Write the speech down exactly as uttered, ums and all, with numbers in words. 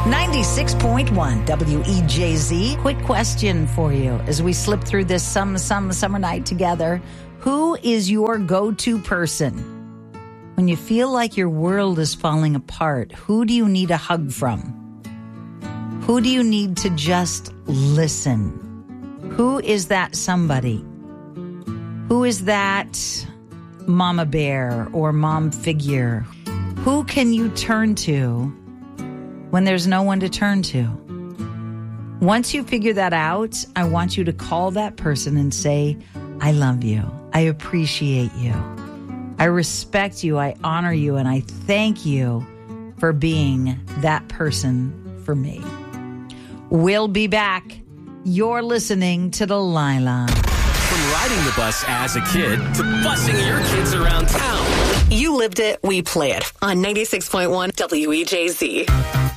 ninety-six point one W E J Z. Quick question for you as we slip through this some, some summer night together. Who is your go-to person? When you feel like your world is falling apart, who do you need a hug from? Who do you need to just listen? Who is that somebody? Who is that mama bear or mom figure? Who can you turn to when there's no one to turn to? Once you figure that out, I want you to call that person and say, I love you. I appreciate you. I respect you. I honor you. And I thank you for being that person for me. We'll be back. You're listening to Delilah. From riding the bus as a kid to busing your kids around town. You lived it, we play it on ninety-six point one W E J Z.